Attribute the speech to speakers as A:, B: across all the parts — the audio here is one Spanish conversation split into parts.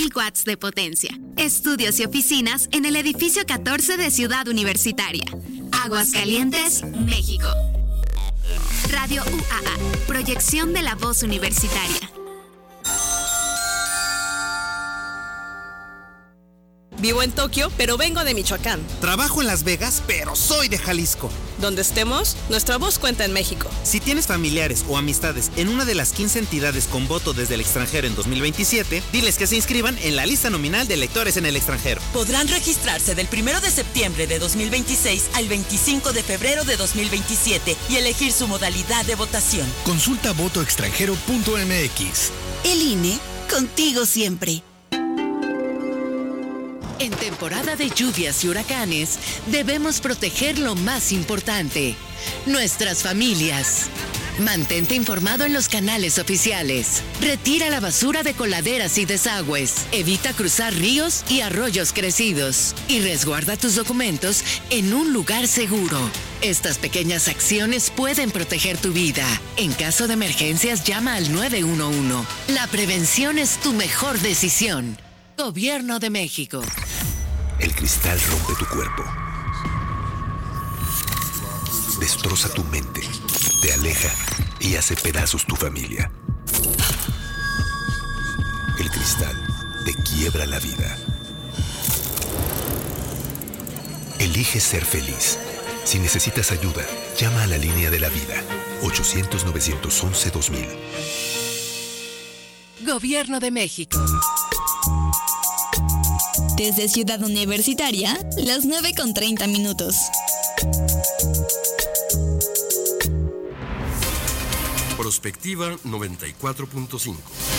A: 1000 watts de potencia. Estudios y oficinas en el edificio 14 de Ciudad Universitaria. Aguascalientes, México. Radio UAA, proyección de la voz universitaria.
B: Vivo en Tokio, pero vengo de Michoacán.
C: Trabajo en Las Vegas, pero soy de Jalisco.
B: Donde estemos, nuestra voz cuenta en México.
C: Si tienes familiares o amistades en una de las 15 entidades con voto desde el extranjero en 2027, diles que se inscriban en la lista nominal de electores en el extranjero.
D: Podrán registrarse del 1 de septiembre de 2026 al 25 de febrero de 2027 y elegir su modalidad de votación.
E: Consulta votoextranjero.mx.
F: El INE, contigo siempre.
G: En temporada de lluvias y huracanes, debemos proteger lo más importante, nuestras familias. Mantente informado en los canales oficiales. Retira la basura de coladeras y desagües. Evita cruzar ríos y arroyos crecidos. Y resguarda tus documentos en un lugar seguro. Estas pequeñas acciones pueden proteger tu vida. En caso de emergencias, llama al 911. La prevención es tu mejor decisión. Gobierno de México.
H: El cristal rompe tu cuerpo. Destroza tu mente. Te aleja y hace pedazos tu familia. El cristal te quiebra la vida. Elige ser feliz. Si necesitas ayuda, llama a la línea de la vida. 800-911-2000.
G: Gobierno de México.
F: Desde Ciudad Universitaria, las 9:30.
I: Prospectiva 94.5.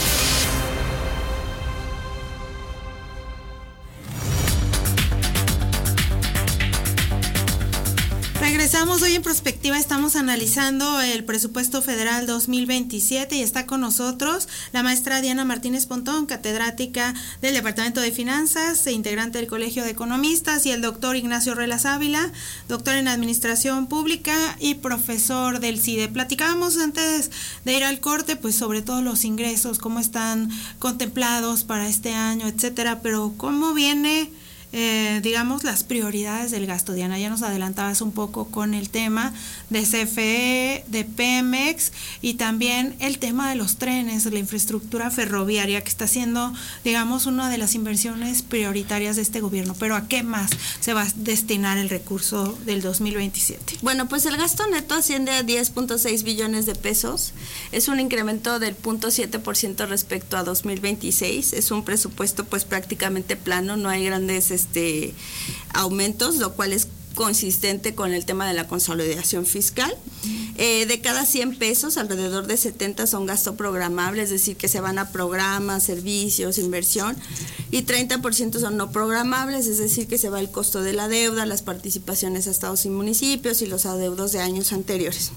J: Regresamos hoy en Prospectiva, estamos analizando el presupuesto federal 2027 y está con nosotros la maestra Diana Martínez Pontón, catedrática del Departamento de Finanzas e integrante del Colegio de Economistas, y el doctor Ignacio Ruelas Ávila, doctor en Administración Pública y profesor del CIDE. Platicábamos antes de ir al corte, pues sobre todo los ingresos, cómo están contemplados para este año, etcétera, pero cómo viene... digamos las prioridades del gasto. Diana, ya nos adelantabas un poco con el tema de CFE, de Pemex y también el tema de los trenes, la infraestructura ferroviaria que está siendo, digamos, una de las inversiones prioritarias de este gobierno. Pero ¿a qué más se va a destinar el recurso del 2027?
K: Bueno, pues el gasto neto asciende a 10.6 billones de pesos. Es un incremento del 0.7% respecto a 2026. Es un presupuesto pues prácticamente plano, no hay grandes aumentos, lo cual es consistente con el tema de la consolidación fiscal. De cada 100 pesos, alrededor de 70 son gasto programable, es decir, que se van a programas, servicios, inversión, y 30% son no programables, es decir, que se va el costo de la deuda, las participaciones a estados y municipios y los adeudos de años anteriores.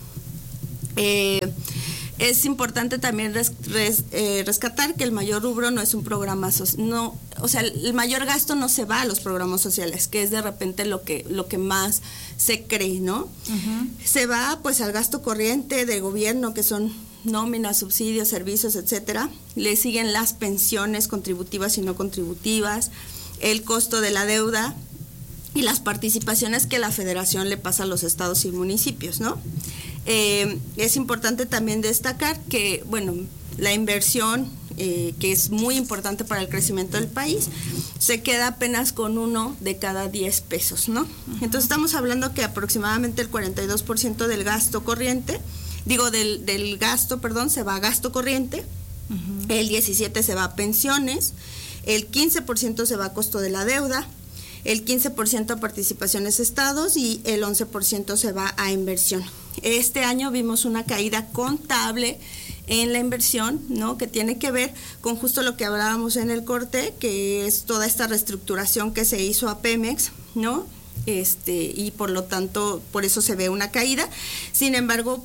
K: Es importante también rescatar que el mayor rubro no es un programa social, el mayor gasto no se va a los programas sociales, que es de repente lo que más se cree, ¿no? Uh-huh. Se va pues al gasto corriente del gobierno, que son nóminas, subsidios, servicios, etcétera. Le siguen las pensiones contributivas y no contributivas, el costo de la deuda y las participaciones que la federación le pasa a los estados y municipios, ¿no? Es importante también destacar que, bueno, la inversión, que es muy importante para el crecimiento del país, se queda apenas con 1 de cada 10 pesos, ¿no? Uh-huh. Entonces estamos hablando que aproximadamente el 42% del gasto corriente, del gasto, se va a gasto corriente, uh-huh. El 17% se va a pensiones, el 15% se va a costo de la deuda, el 15% a participaciones estados y el 11% se va a inversión. Este año vimos una caída contable en la inversión, ¿no? Que tiene que ver con justo lo que hablábamos en el corte, que es toda esta reestructuración que se hizo a Pemex, ¿no? Y por lo tanto, por eso se ve una caída. Sin embargo,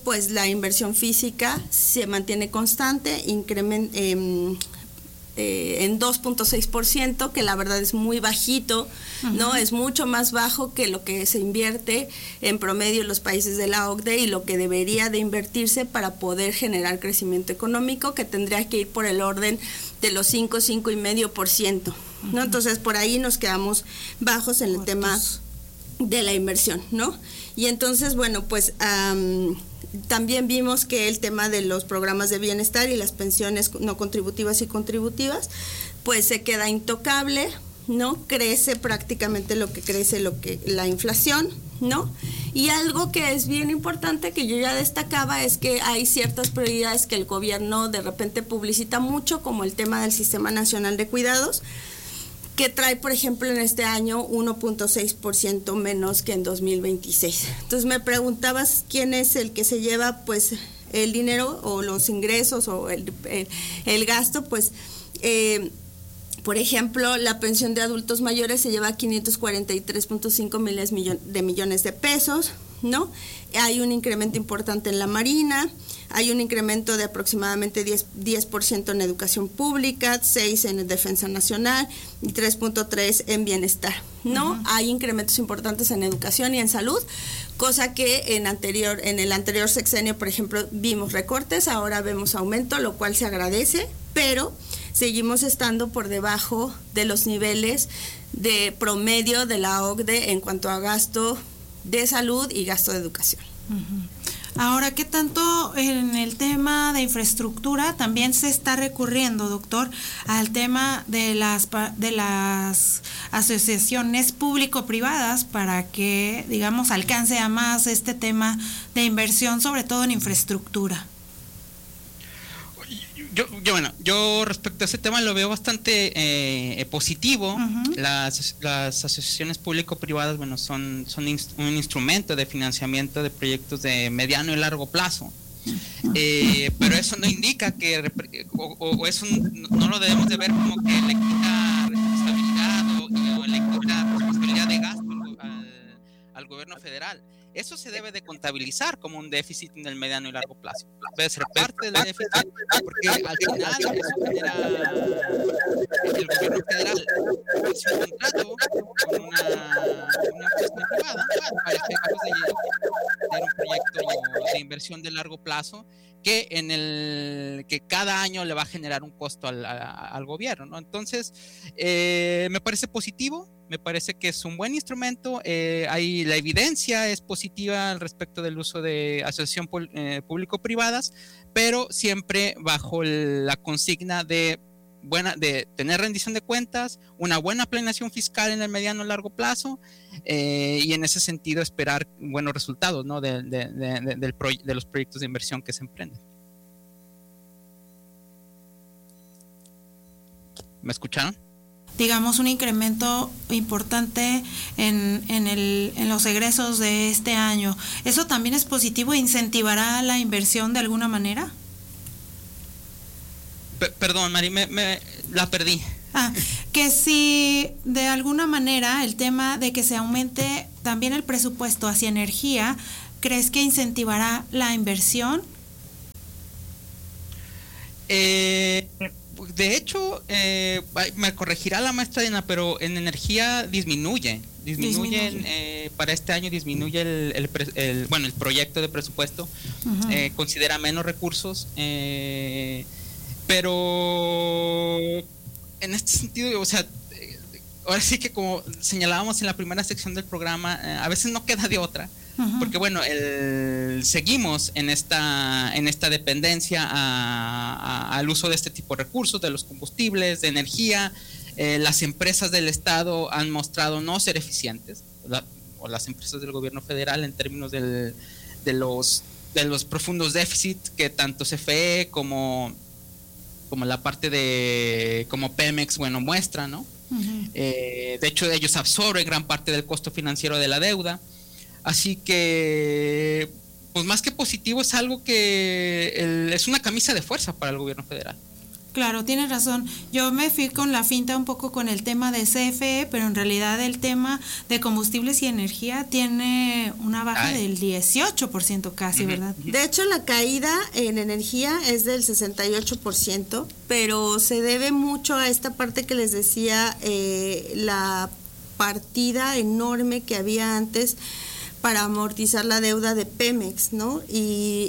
K: en 2.6%, que la verdad es muy bajito, ¿no? Es mucho más bajo que lo que se invierte en promedio en los países de la OCDE y lo que debería de invertirse para poder generar crecimiento económico, que tendría que ir por el orden de los 5.5%, ¿no? Entonces por ahí nos quedamos bajos en el tema de la inversión, ¿no? Y entonces, bueno, pues también vimos que el tema de los programas de bienestar y las pensiones no contributivas y contributivas, pues se queda intocable, ¿no? Crece prácticamente lo que crece la inflación, ¿no? Y algo que es bien importante que yo ya destacaba es que hay ciertas prioridades que el gobierno de repente publicita mucho, como el tema del Sistema Nacional de Cuidados, que trae, por ejemplo, en este año 1.6% menos que en 2026. Entonces me preguntabas quién es el que se lleva pues el dinero o los ingresos o el gasto, pues por ejemplo, la pensión de adultos mayores se lleva 543.5 millones de pesos, ¿no? Hay un incremento importante en la Marina, hay un incremento de aproximadamente 10% en educación pública, 6% en defensa nacional y 3.3% en bienestar, ¿no? Hay incrementos importantes en educación y en salud, cosa que en el anterior sexenio, por ejemplo, vimos recortes, ahora vemos aumento, lo cual se agradece, pero seguimos estando por debajo de los niveles de promedio de la OCDE en cuanto a gasto de salud y gasto de educación.
J: Ahora, ¿qué tanto en el tema de infraestructura también se está recurriendo, doctor, al tema de las asociaciones público-privadas para que, digamos, alcance a más este tema de inversión, sobre todo en infraestructura?
L: Yo respecto a ese tema lo veo bastante positivo. Las asociaciones público-privadas, bueno, son un instrumento de financiamiento de proyectos de mediano y largo plazo. Pero eso no indica que, o eso no lo debemos de ver como que le quita responsabilidad o le quita responsabilidad de gasto al gobierno federal. Eso se debe de contabilizar como un déficit en el mediano y largo plazo. Debe ser parte del déficit, porque al final eso genera el gobierno federal hace un contrato con una empresa privada para efectos de un proyecto de inversión de largo plazo que cada año le va a generar un costo al gobierno, ¿no? Entonces, me parece positivo. Me parece que es un buen instrumento. La evidencia es positiva al respecto del uso de asociación público-privadas, pero siempre bajo la consigna de tener rendición de cuentas, una buena planeación fiscal en el mediano y largo plazo, y en ese sentido esperar buenos resultados, ¿no? de los proyectos de inversión que se emprenden. ¿Me escucharon?
J: Digamos, un incremento importante en los egresos de este año. ¿Eso también es positivo e incentivará la inversión de alguna manera?
L: Perdón, Mari, me la perdí.
J: Que si de alguna manera el tema de que se aumente también el presupuesto hacia energía, ¿crees que incentivará la inversión?
L: De hecho, me corregirá la maestra Diana, pero en energía disminuye. Para este año disminuye el proyecto de presupuesto, considera menos recursos, pero en este sentido, o sea, ahora sí que como señalábamos en la primera sección del programa, a veces no queda de otra. Porque bueno, seguimos en esta dependencia al uso de este tipo de recursos, de los combustibles, de energía. Las empresas del Estado han mostrado no ser eficientes, o las empresas del gobierno federal en términos de los profundos déficits que tanto CFE como la parte como Pemex, bueno, muestra, ¿no? De hecho, ellos absorben gran parte del costo financiero de la deuda. Así que, pues más que positivo, es algo que es una camisa de fuerza para el gobierno federal.
J: Claro, tienes razón. Yo me fui con la finta un poco con el tema de CFE, pero en realidad el tema de combustibles y energía tiene una baja del 18% casi, ¿verdad?
K: De hecho, la caída en energía es del 68%, pero se debe mucho a esta parte que les decía, la partida enorme que había antes para amortizar la deuda de Pemex, ¿no? Y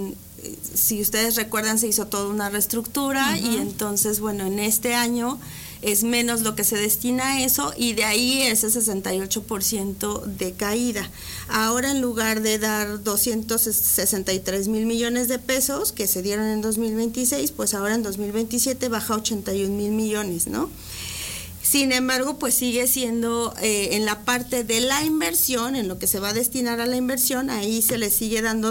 K: si ustedes recuerdan, se hizo toda una reestructura y entonces, bueno, en este año es menos lo que se destina a eso y de ahí ese 68% de caída. Ahora, en lugar de dar 263,000 millones de pesos que se dieron en 2026, pues ahora en 2027 baja 81,000 millones, ¿no? Sin embargo, pues sigue siendo en la parte de la inversión, en lo que se va a destinar a la inversión, ahí se le sigue dando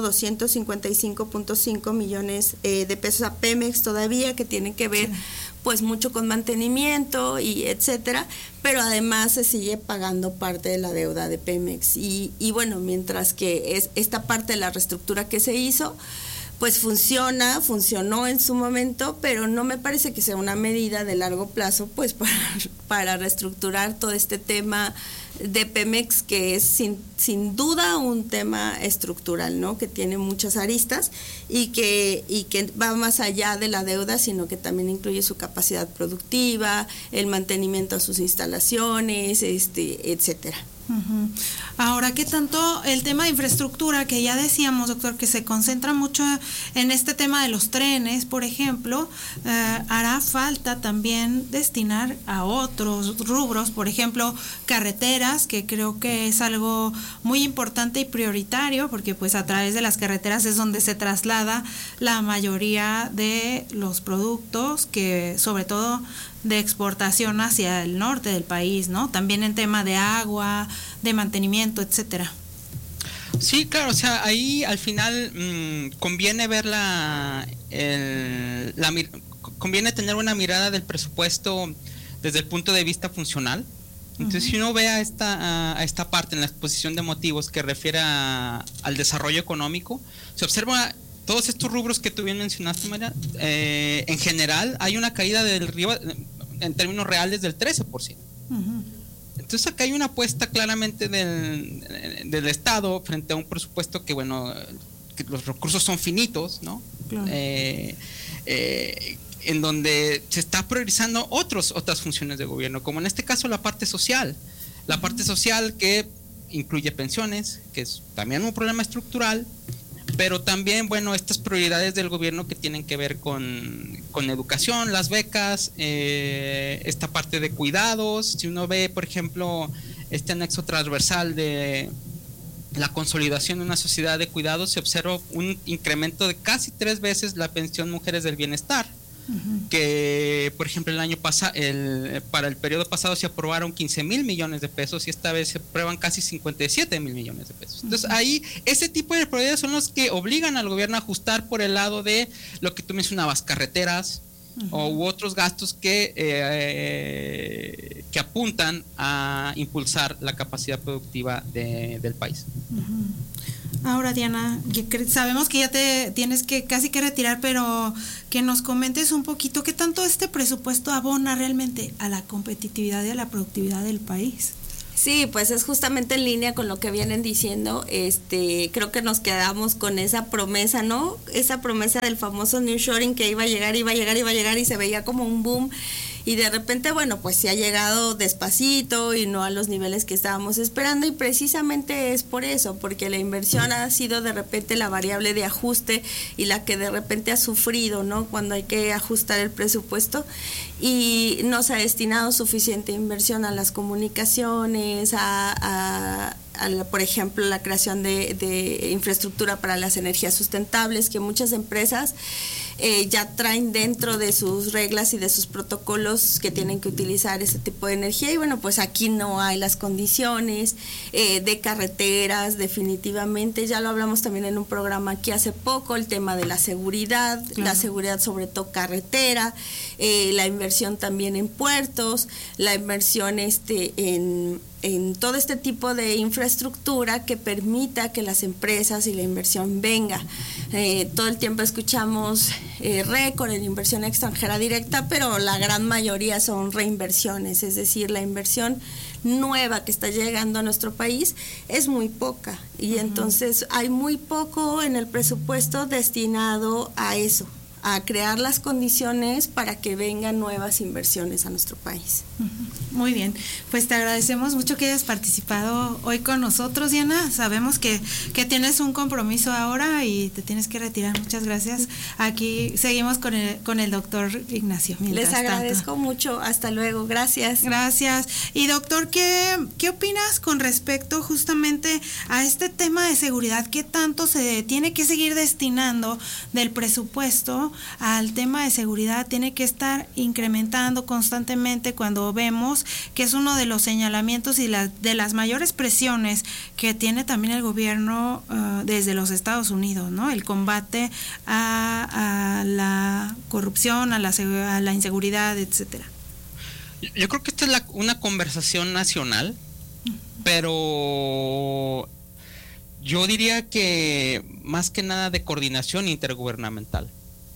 K: 255.5 millones de pesos a Pemex todavía, que tienen que ver pues mucho con mantenimiento y etcétera, pero además se sigue pagando parte de la deuda de Pemex y bueno, mientras que es esta parte de la reestructura que se hizo, pues funcionó en su momento, pero no me parece que sea una medida de largo plazo, pues para reestructurar todo este tema de Pemex, que es sin duda un tema estructural, ¿no? Que tiene muchas aristas y que va más allá de la deuda, sino que también incluye su capacidad productiva, el mantenimiento de sus instalaciones, etcétera.
J: Ahora, ¿qué tanto el tema de infraestructura, que ya decíamos, doctor, que se concentra mucho en este tema de los trenes, por ejemplo, hará falta también destinar a otros rubros, por ejemplo, carreteras, que creo que es algo muy importante y prioritario, porque pues a través de las carreteras es donde se traslada la mayoría de los productos, que sobre todo de exportación hacia el norte del país, ¿no? También en tema de agua, de mantenimiento, etcétera.
L: Sí, claro, o sea, ahí al final conviene ver conviene tener una mirada del presupuesto desde el punto de vista funcional. Entonces, si uno ve a esta parte en la exposición de motivos que refiere al desarrollo económico, se observa todos estos rubros que tú bien mencionaste, María, en general hay una caída en términos reales del 13%. Entonces acá hay una apuesta claramente del Estado frente a un presupuesto que, bueno, que los recursos son finitos, ¿no? Claro. En donde se está priorizando otras funciones de gobierno, como en este caso la parte social. La parte social que incluye pensiones, que es también un problema estructural, pero también, bueno, estas prioridades del gobierno que tienen que ver con educación, las becas, esta parte de cuidados. Si uno ve, por ejemplo, este anexo transversal de la consolidación de una sociedad de cuidados, se observa un incremento de casi 3 veces la pensión Mujeres del Bienestar, que por ejemplo el año pasado, para el periodo pasado se aprobaron 15,000 millones de pesos y esta vez se aprueban casi 57,000 millones de pesos. Entonces ahí ese tipo de prioridades son los que obligan al gobierno a ajustar por el lado de lo que tú mencionabas, carreteras u otros gastos que apuntan a impulsar la capacidad productiva del país.
J: Ahora, Diana, sabemos que ya te tienes que casi que retirar, pero que nos comentes un poquito qué tanto este presupuesto abona realmente a la competitividad y a la productividad del país.
K: Sí, pues es justamente en línea con lo que vienen diciendo. Creo que nos quedamos con esa promesa, ¿no? Esa promesa del famoso nearshoring, que iba a llegar y se veía como un boom. Y de repente, bueno, pues sí ha llegado despacito y no a los niveles que estábamos esperando, y precisamente es por eso, porque la inversión ha sido de repente la variable de ajuste y la que de repente ha sufrido, ¿no? Cuando hay que ajustar el presupuesto, y no se ha destinado suficiente inversión a las comunicaciones, por ejemplo, la creación de infraestructura para las energías sustentables, que muchas empresas ya traen dentro de sus reglas y de sus protocolos que tienen que utilizar ese tipo de energía, y bueno, pues aquí no hay las condiciones de carreteras, definitivamente. Ya lo hablamos también en un programa aquí hace poco, el tema de la seguridad, claro. La seguridad sobre todo carretera, la inversión también en puertos, la inversión en todo este tipo de infraestructura que permita que las empresas y la inversión venga. Todo el tiempo escuchamos récord en inversión extranjera directa, pero la gran mayoría son reinversiones, es decir, la inversión nueva que está llegando a nuestro país es muy poca y entonces hay muy poco en el presupuesto destinado a eso, a crear las condiciones para que vengan nuevas inversiones a nuestro país.
J: Muy bien, pues te agradecemos mucho que hayas participado hoy con nosotros, Diana. Sabemos que tienes un compromiso ahora y te tienes que retirar. Muchas gracias. Aquí seguimos con el doctor Ignacio.
K: Les agradezco mucho. Hasta luego. Gracias.
J: Gracias. Y doctor, ¿qué opinas con respecto justamente a este tema de seguridad? ¿Qué tanto se tiene que seguir destinando del presupuesto al tema de seguridad? Tiene que estar incrementando constantemente cuando vemos que es uno de los señalamientos y de las mayores presiones que tiene también el gobierno desde los Estados Unidos, ¿no? El combate a la corrupción, a la inseguridad, etcétera.
L: Yo creo que esta es una conversación nacional, pero yo diría que más que nada de coordinación intergubernamental.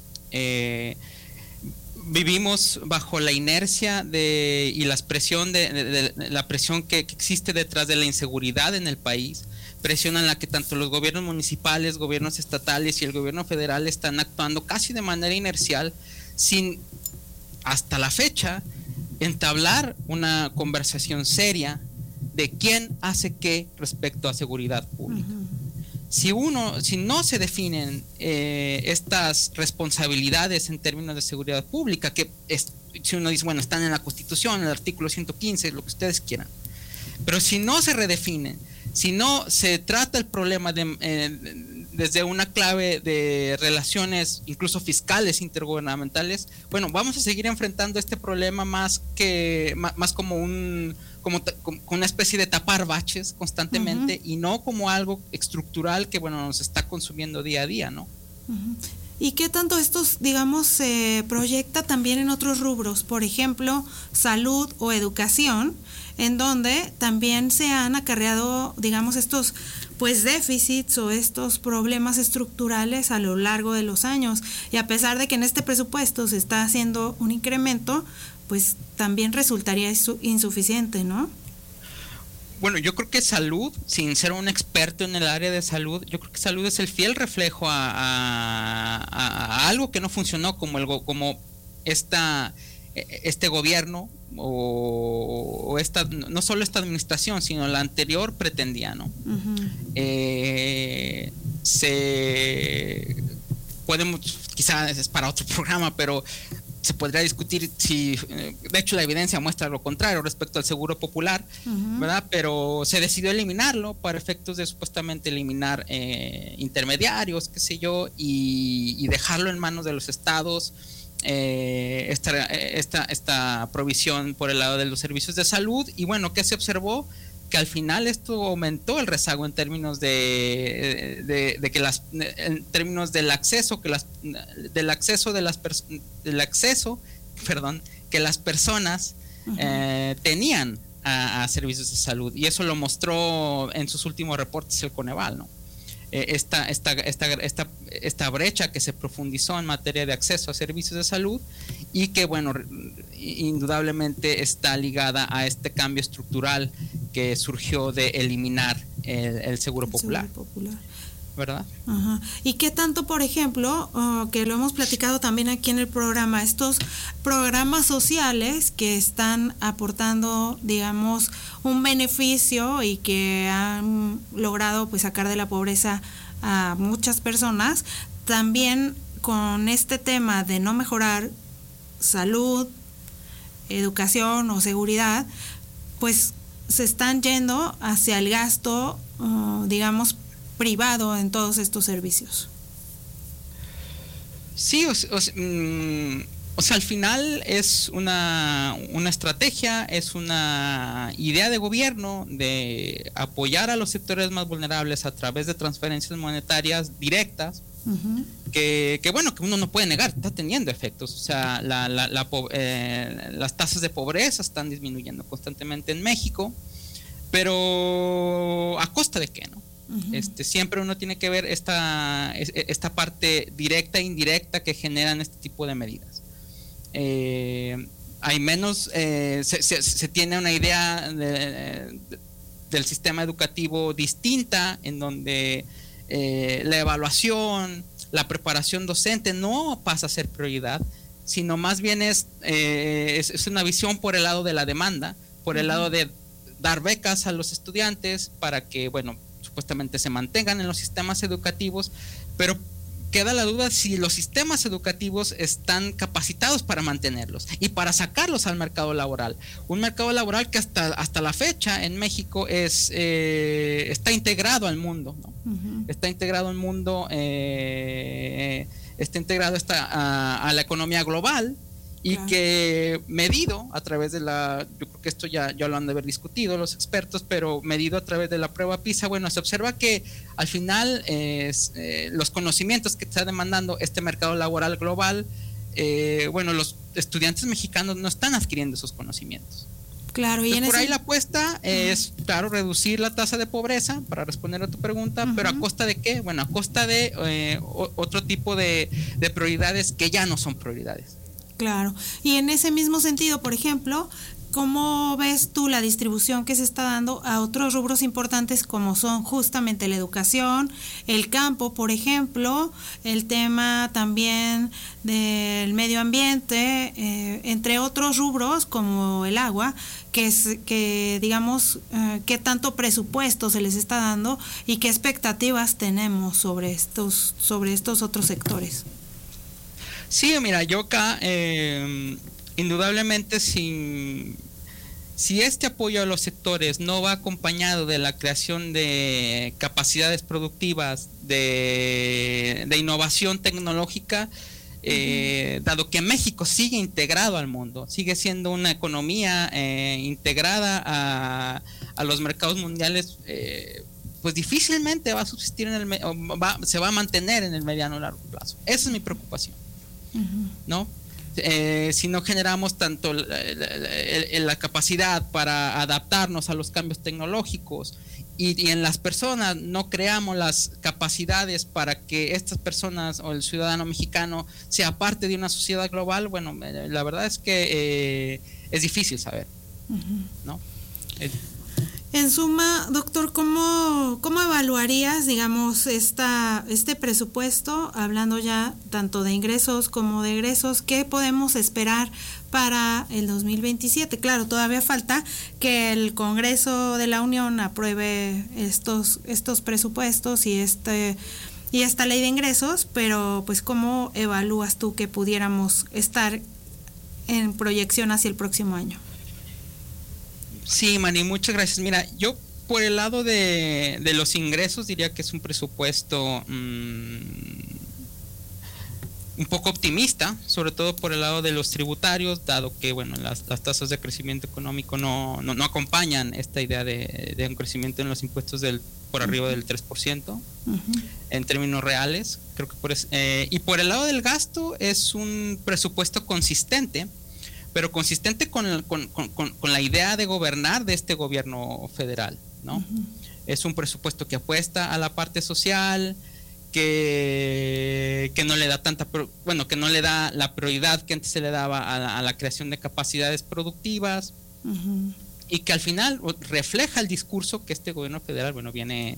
L: Vivimos bajo la inercia y la presión la presión que existe detrás de la inseguridad en el país, presión en la que tanto los gobiernos municipales, gobiernos estatales y el gobierno federal están actuando casi de manera inercial, sin hasta la fecha entablar una conversación seria de quién hace qué respecto a seguridad pública. Si no se definen estas responsabilidades en términos de seguridad pública, si uno dice, bueno, están en la Constitución, en el artículo 115, lo que ustedes quieran, pero si no se redefinen, si no se trata el problema desde una clave de relaciones incluso fiscales intergubernamentales, bueno, vamos a seguir enfrentando este problema más como una especie de tapar baches constantemente y no como algo estructural que, bueno, nos está consumiendo día a día, ¿no?
J: ¿Y qué tanto esto, digamos, se proyecta también en otros rubros? Por ejemplo, salud o educación, en donde también se han acarreado, digamos, estos déficits o estos problemas estructurales a lo largo de los años. Y a pesar de que en este presupuesto se está haciendo un incremento, pues también resultaría insuficiente, ¿no?
L: Bueno, yo creo que salud, sin ser un experto en el área de salud, yo creo que salud es el fiel reflejo a algo que no funcionó como este gobierno o no solo esta administración, sino la anterior pretendía, ¿no? Podemos, quizás es para otro programa, pero se podría discutir si, de hecho la evidencia muestra lo contrario respecto al seguro popular, ¿verdad? Pero se decidió eliminarlo para efectos de supuestamente eliminar intermediarios, qué sé yo, y dejarlo en manos de los estados, esta provisión por el lado de los servicios de salud. Y bueno, ¿qué se observó? Que al final esto aumentó el rezago en términos en términos del acceso que las personas tenían a servicios de salud, y eso lo mostró en sus últimos reportes el Coneval, ¿no? Esta brecha que se profundizó en materia de acceso a servicios de salud y que, bueno, indudablemente está ligada a este cambio estructural que surgió de eliminar el seguro popular. ¿Verdad?
J: Ajá. ¿Y qué tanto, por ejemplo, que lo hemos platicado también aquí en el programa, estos programas sociales que están aportando, digamos, un beneficio y que han logrado pues sacar de la pobreza a muchas personas, también con este tema de no mejorar salud, educación o seguridad, pues se están yendo hacia el gasto, digamos, privado en todos estos servicios?
L: Sí, o sea, al final es una estrategia, es una idea de gobierno de apoyar a los sectores más vulnerables a través de transferencias monetarias directas, que bueno, que uno no puede negar, está teniendo efectos. O sea, las tasas de pobreza están disminuyendo constantemente en México. pero ¿a costa de qué, no? Siempre uno tiene que ver esta parte directa e indirecta que generan este tipo de medidas. Hay menos, se tiene una idea del sistema educativo distinta, en donde la evaluación, la preparación docente no pasa a ser prioridad, sino más bien es una visión por el lado de la demanda, por el lado de dar becas a los estudiantes para que, bueno, supuestamente se mantengan en los sistemas educativos, pero queda la duda si los sistemas educativos están capacitados para mantenerlos y para sacarlos al mercado laboral. Un mercado laboral que hasta la fecha en México está integrado al mundo, ¿no? Está integrado al mundo, está integrado a la economía global. Y que medido a través de yo creo que esto ya lo han de haber discutido los expertos, pero medido a través de la prueba PISA, bueno, se observa que al final los conocimientos que está demandando este mercado laboral global, bueno, los estudiantes mexicanos no están adquiriendo esos conocimientos.
J: Claro, y
L: por ahí la apuesta es, claro, reducir la tasa de pobreza, para responder a tu pregunta, pero ¿a costa de qué? Bueno, a costa de otro tipo de prioridades que ya no son prioridades.
J: Claro, y en ese mismo sentido, por ejemplo, ¿cómo ves tú la distribución que se está dando a otros rubros importantes como son justamente la educación, el campo, por ejemplo, el tema también del medio ambiente, entre otros rubros como el agua, que digamos, qué tanto presupuesto se les está dando y qué expectativas tenemos sobre estos otros sectores?
L: Sí, mira, yo acá, indudablemente, si este apoyo a los sectores no va acompañado de la creación de capacidades productivas, de innovación tecnológica, dado que México sigue integrado al mundo, sigue siendo una economía integrada a los mercados mundiales, pues difícilmente va a subsistir se va a mantener en el mediano o largo plazo. Esa es mi preocupación. ¿No? Si no generamos tanto la capacidad para adaptarnos a los cambios tecnológicos y en las personas no creamos las capacidades para que estas personas o el ciudadano mexicano sea parte de una sociedad global, bueno, la verdad es que es difícil saber, ¿no?
J: En suma, doctor, ¿cómo evaluarías, digamos, este presupuesto, hablando ya tanto de ingresos como de egresos? ¿Qué podemos esperar para el 2027? Claro, todavía falta que el Congreso de la Unión apruebe estos presupuestos y esta ley de ingresos, pero pues ¿cómo evalúas tú que pudiéramos estar en proyección hacia el próximo año?
L: Sí, Manny, muchas gracias. Mira, yo por el lado de los ingresos diría que es un presupuesto un poco optimista, sobre todo por el lado de los tributarios, dado que bueno, las tasas de crecimiento económico no acompañan esta idea de un crecimiento en los impuestos por arriba del 3%, en términos reales. Creo que y por el lado del gasto es un presupuesto consistente, pero consistente con la idea de gobernar de este gobierno federal, ¿no? Es un presupuesto que apuesta a la parte social, que no le da que no le da la prioridad que antes se le daba a la creación de capacidades productivas, y que al final refleja el discurso que este gobierno federal, bueno, viene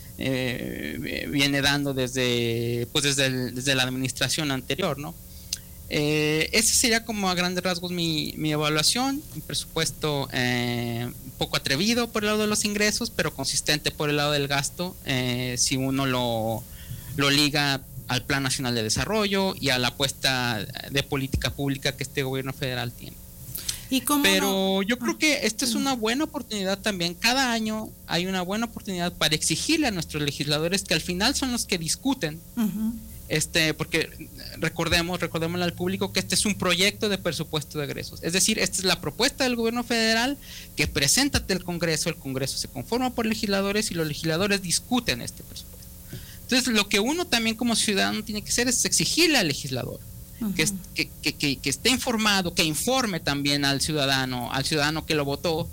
L: dando desde la administración anterior, ¿no? Ese sería como a grandes rasgos mi evaluación. Un presupuesto un poco atrevido por el lado de los ingresos, pero consistente por el lado del gasto, si uno lo liga al Plan Nacional de Desarrollo y a la apuesta de política pública que este gobierno federal tiene. Pero yo creo que esta es una buena oportunidad también. Cada año hay una buena oportunidad para exigirle a nuestros legisladores, que al final son los que discuten, porque recordémosle al público que este es un proyecto de presupuesto de egresos. Es decir, esta es la propuesta del gobierno federal que presenta ante el Congreso se conforma por legisladores y los legisladores discuten este presupuesto. Entonces, lo que uno también como ciudadano tiene que hacer es exigirle al legislador que esté informado, que informe también al ciudadano que lo votó,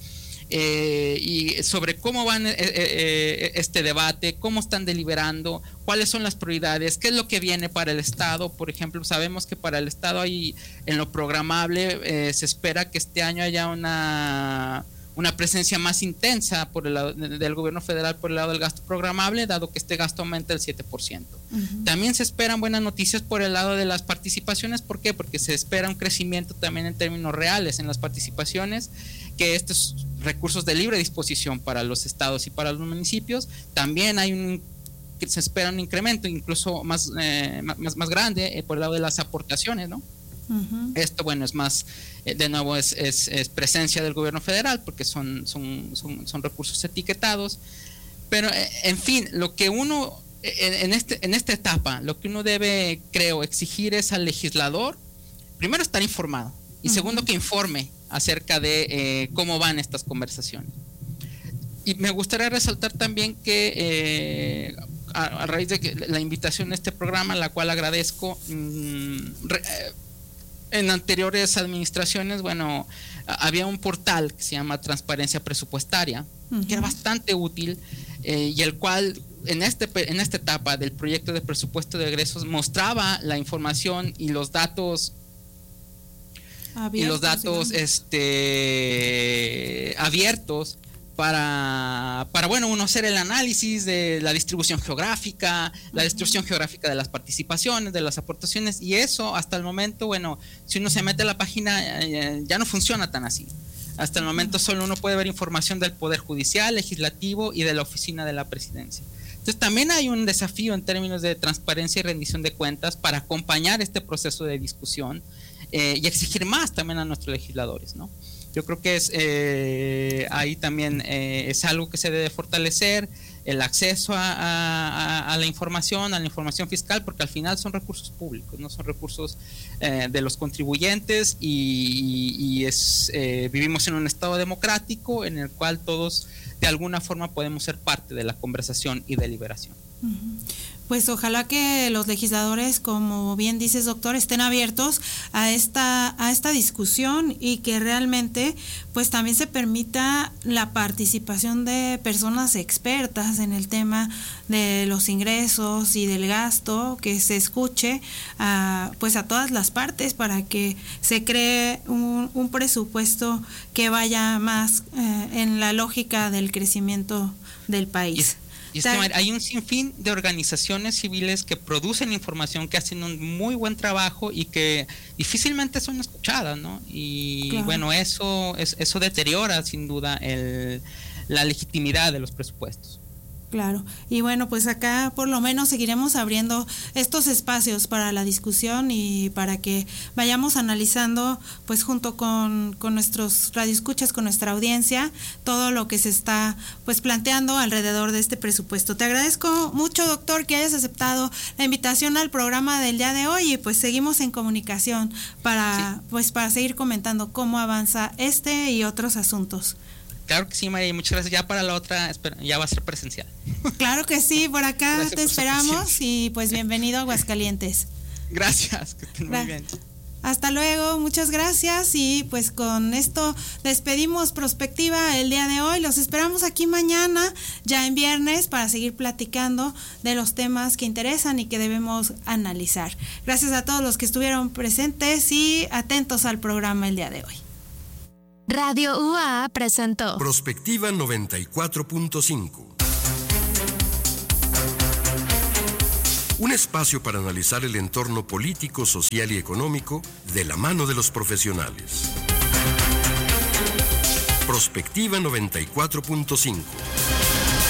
L: y sobre cómo van este debate, cómo están deliberando, cuáles son las prioridades, qué es lo que viene para el Estado. Por ejemplo, sabemos que para el Estado hay, en lo programable, se espera que este año haya una presencia más intensa por el lado del gobierno federal por el lado del gasto programable, dado que este gasto aumenta el 7%. También se esperan buenas noticias por el lado de las participaciones. ¿Por qué? Porque se espera un crecimiento también en términos reales en las participaciones, que estos recursos de libre disposición para los estados y para los municipios, también hay que se espera un incremento incluso más grande por el lado de las aportaciones, ¿no? Esto, bueno, es más, de nuevo, es presencia del gobierno federal, porque son recursos etiquetados. Pero, en fin, lo que uno, en esta etapa, lo que uno debe, creo, exigir es al legislador, primero, estar informado, y segundo, que informe acerca de cómo van estas conversaciones. Y me gustaría resaltar también que a raíz de la invitación a este programa, la cual agradezco, en anteriores administraciones, bueno, había un portal que se llama Transparencia Presupuestaria, que era bastante útil, y el cual en esta etapa del proyecto de presupuesto de egresos mostraba la información y los datos abiertos para bueno, uno hacer el análisis de la distribución geográfica, la distribución geográfica de las participaciones, de las aportaciones, y eso hasta el momento, bueno, si uno se mete a la página ya no funciona tan así. Hasta el momento solo uno puede ver información del Poder Judicial, Legislativo y de la Oficina de la Presidencia. Entonces también hay un desafío en términos de transparencia y rendición de cuentas para acompañar este proceso de discusión y exigir más también a nuestros legisladores, ¿no? Yo creo que ahí también es algo que se debe fortalecer, el acceso a la información fiscal, porque al final son recursos públicos, no son recursos de los contribuyentes, y vivimos en un estado democrático en el cual todos de alguna forma podemos ser parte de la conversación y deliberación.
J: Pues ojalá que los legisladores, como bien dices, doctor, estén abiertos a esta discusión, y que realmente pues también se permita la participación de personas expertas en el tema de los ingresos y del gasto, que se escuche pues a todas las partes para que se cree un presupuesto que vaya más en la lógica del crecimiento del país.
L: Y es que hay un sinfín de organizaciones civiles que producen información, que hacen un muy buen trabajo y que difícilmente son escuchadas, ¿no? Y claro, bueno, eso deteriora sin duda la legitimidad de los presupuestos.
J: Claro, y bueno, pues acá por lo menos seguiremos abriendo estos espacios para la discusión y para que vayamos analizando, pues junto con nuestros radioescuchas, con nuestra audiencia, todo lo que se está pues planteando alrededor de este presupuesto. Te agradezco mucho, doctor, que hayas aceptado la invitación al programa del día de hoy, y pues seguimos en comunicación para seguir comentando cómo avanza este y otros asuntos.
L: Claro que sí, María, y muchas gracias. Ya para la otra, ya va a ser presencial.
J: Claro que sí, por acá gracias, te esperamos, y pues bienvenido a Aguascalientes.
L: Gracias, que estén muy bien.
J: Hasta luego, muchas gracias, y pues con esto despedimos Prospectiva el día de hoy. Los esperamos aquí mañana, ya en viernes, para seguir platicando de los temas que interesan y que debemos analizar. Gracias a todos los que estuvieron presentes y atentos al programa el día de hoy.
A: Radio UAA presentó
I: Prospectiva 94.5. Un espacio para analizar el entorno político, social y económico de la mano de los profesionales. Prospectiva 94.5.